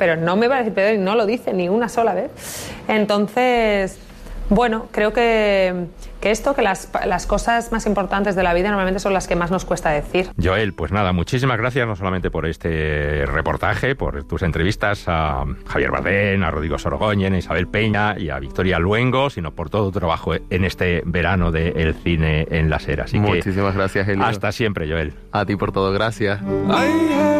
pero no me va a decir perdón, y no lo dice ni una sola vez. Entonces, bueno, creo que las cosas más importantes de la vida normalmente son las que más nos cuesta decir. Joel, pues nada, muchísimas gracias no solamente por este reportaje, por tus entrevistas a Javier Bardén, a Rodrigo Sorogoyen, a Isabel Peña y a Victoria Luengo, sino por todo tu trabajo en este verano del cine en la SER. Así muchísimas gracias, Elio. Hasta siempre, Joel. A ti por todo, gracias.